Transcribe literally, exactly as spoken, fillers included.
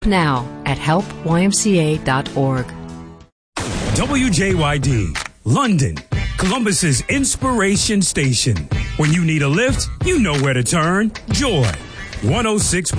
now at help y m c a dot org. W J Y D, London, Columbus's inspiration station. When you need a lift, you know where to turn. Joy, one oh six